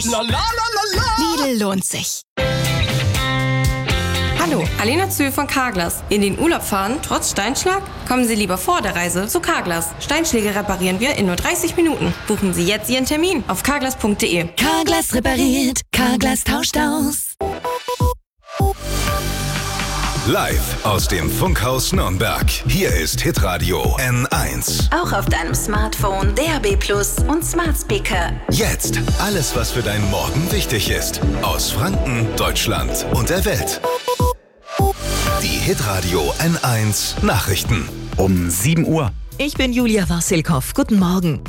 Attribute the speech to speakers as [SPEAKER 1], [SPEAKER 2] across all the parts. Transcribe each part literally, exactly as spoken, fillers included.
[SPEAKER 1] La la la la la.
[SPEAKER 2] Lidl lohnt sich.
[SPEAKER 3] Hallo, Alena Zühl von Carglass. In den Urlaub fahren, trotz Steinschlag? Kommen Sie lieber vor der Reise zu Carglass. Steinschläge reparieren wir in nur dreißig Minuten. Buchen Sie jetzt Ihren Termin auf carglass punkt de.
[SPEAKER 2] Carglass repariert, Carglass tauscht aus.
[SPEAKER 4] Live aus dem Funkhaus Nürnberg. Hier ist Hitradio N eins.
[SPEAKER 2] Auch auf deinem Smartphone, D A B Plus und Smart Speaker.
[SPEAKER 4] Jetzt alles, was für deinen Morgen wichtig ist. Aus Franken, Deutschland und der Welt. Die Hitradio N eins Nachrichten.
[SPEAKER 5] Um sieben Uhr.
[SPEAKER 6] Ich bin Julia Wassilkow. Guten Morgen.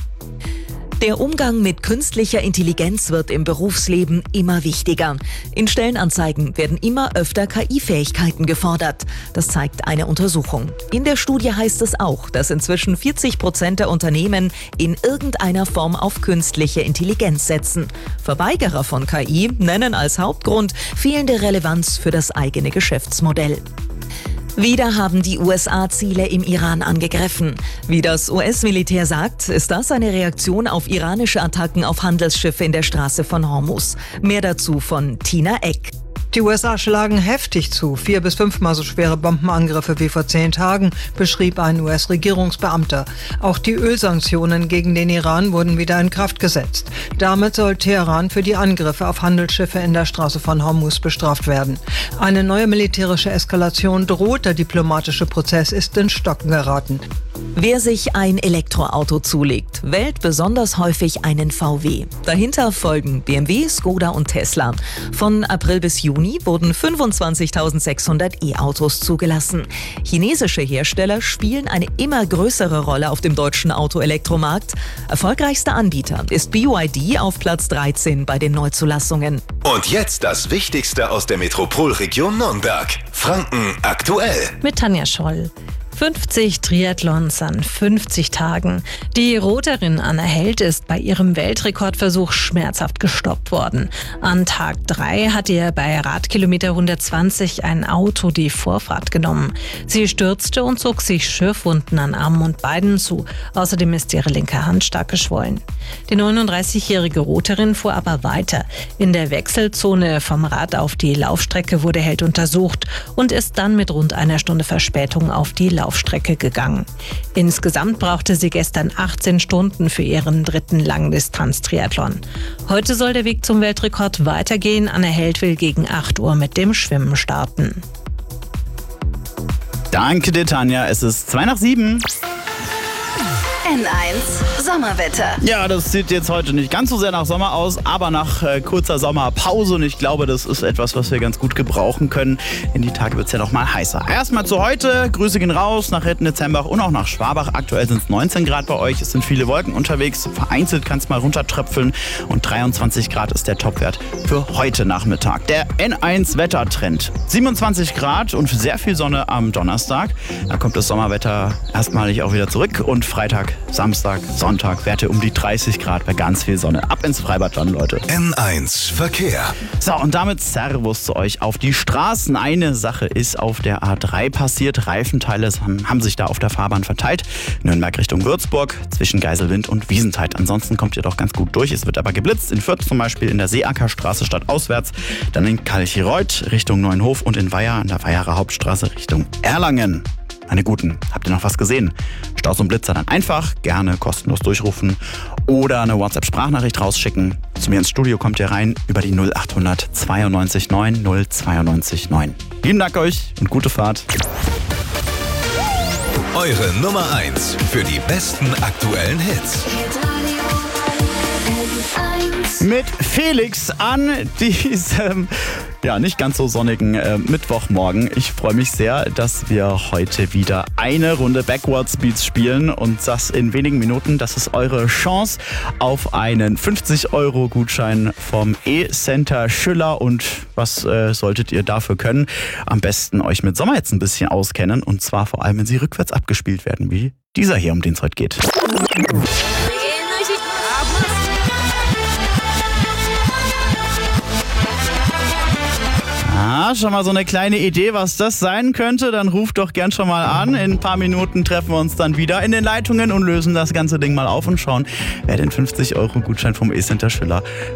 [SPEAKER 6] Der Umgang mit künstlicher Intelligenz wird im Berufsleben immer wichtiger. In Stellenanzeigen werden immer öfter K I-Fähigkeiten gefordert. Das zeigt eine Untersuchung. In der Studie heißt es auch, dass inzwischen vierzig Prozent der Unternehmen in irgendeiner Form auf künstliche Intelligenz setzen. Verweigerer von K I nennen als Hauptgrund fehlende Relevanz für das eigene Geschäftsmodell. Wieder haben die U S A Ziele im Iran angegriffen. Wie das U S-Militär sagt, ist das eine Reaktion auf iranische Attacken auf Handelsschiffe in der Straße von Hormuz. Mehr dazu von Tina Eck.
[SPEAKER 7] Die U S A schlagen heftig zu. Vier- bis fünfmal so schwere Bombenangriffe wie vor zehn Tagen, beschrieb ein U S-Regierungsbeamter. Auch die Ölsanktionen gegen den Iran wurden wieder in Kraft gesetzt. Damit soll Teheran für die Angriffe auf Handelsschiffe in der Straße von Hormuz bestraft werden. Eine neue militärische Eskalation droht. Der diplomatische Prozess ist ins Stocken geraten.
[SPEAKER 6] Wer sich ein Elektroauto zulegt, wählt besonders häufig einen V W. Dahinter folgen B M W, Skoda und Tesla. Von April bis Juni wurden fünfundzwanzigtausendsechshundert E-Autos zugelassen. Chinesische Hersteller spielen eine immer größere Rolle auf dem deutschen Autoelektromarkt. Erfolgreichster Anbieter ist B Y D auf Platz dreizehn bei den Neuzulassungen.
[SPEAKER 4] Und jetzt das Wichtigste aus der Metropolregion Nürnberg. Franken aktuell.
[SPEAKER 8] Mit Tanja Scholl. fünfzig Triathlons an fünfzig Tagen. Die Roterin Anna Held ist bei ihrem Weltrekordversuch schmerzhaft gestoppt worden. An Tag drei hat ihr bei Radkilometer hundertzwanzig ein Auto die Vorfahrt genommen. Sie stürzte und zog sich Schürfwunden an Armen und Beinen zu. Außerdem ist ihre linke Hand stark geschwollen. Die neununddreißigjährige Roterin fuhr aber weiter. In der Wechselzone vom Rad auf die Laufstrecke wurde Held untersucht und ist dann mit rund einer Stunde Verspätung auf die Laufstrecke Laufstrecke gegangen. Insgesamt brauchte sie gestern achtzehn Stunden für ihren dritten Langdistanz-Triathlon. Heute soll der Weg zum Weltrekord weitergehen. Anna Held will gegen acht Uhr mit dem Schwimmen starten.
[SPEAKER 5] Danke dir, Tanja. Es ist zwei nach sieben.
[SPEAKER 2] N eins Sommerwetter.
[SPEAKER 5] Ja, das sieht jetzt heute nicht ganz so sehr nach Sommer aus, aber nach äh, kurzer Sommerpause. Und ich glaube, das ist etwas, was wir ganz gut gebrauchen können. In die Tage wird es ja noch mal heißer. Erstmal zu heute. Grüße gehen raus nach Rettenitz-Hembach und auch nach Schwabach. Aktuell sind es neunzehn Grad bei euch. Es sind viele Wolken unterwegs. Vereinzelt kann es mal runtertröpfeln. Und dreiundzwanzig Grad ist der Topwert für heute Nachmittag. Der N eins Wettertrend. siebenundzwanzig Grad und sehr viel Sonne am Donnerstag. Da kommt das Sommerwetter erstmalig auch wieder zurück. Und Freitag, Samstag, Sonntag Werte um die dreißig Grad bei ganz viel Sonne. Ab ins Freibad dann, Leute.
[SPEAKER 4] N eins Verkehr.
[SPEAKER 5] So, und damit Servus zu euch auf die Straßen. Eine Sache ist auf der A drei passiert. Reifenteile haben sich da auf der Fahrbahn verteilt. Nürnberg Richtung Würzburg, zwischen Geiselwind und Wiesentheit. Ansonsten kommt ihr doch ganz gut durch. Es wird aber geblitzt. In Fürth zum Beispiel in der Seeackerstraße stadtauswärts. Dann in Kalchireuth Richtung Neuenhof und in Weiher an der Weiherer Hauptstraße Richtung Erlangen. Meine Guten, habt ihr noch was gesehen? Staus und Blitzer dann einfach gerne kostenlos durchrufen oder eine WhatsApp-Sprachnachricht rausschicken. Zu mir ins Studio kommt ihr rein über die null achthundert zweiundneunzig neun null zweiundneunzig neun. Vielen Dank euch und gute Fahrt.
[SPEAKER 4] Eure Nummer eins für die besten aktuellen Hits.
[SPEAKER 5] Mit Felix an diesem ja nicht ganz so sonnigen äh, Mittwochmorgen. Ich freue mich sehr, dass wir heute wieder eine Runde Backwards Beats spielen und das in wenigen Minuten. Das ist eure Chance auf einen fünfzig Euro Gutschein vom E-Center Schüller. Und was äh, solltet ihr dafür können? Am besten euch mit Sommerhits ein bisschen auskennen und zwar vor allem, wenn sie rückwärts abgespielt werden, wie dieser hier, um den es heute geht. Ah, schon mal so eine kleine Idee, was das sein könnte? Dann ruft doch gern schon mal an. In ein paar Minuten treffen wir uns dann wieder in den Leitungen und lösen das ganze Ding mal auf und schauen, wer den fünfzig Euro Gutschein vom E-Center Schüller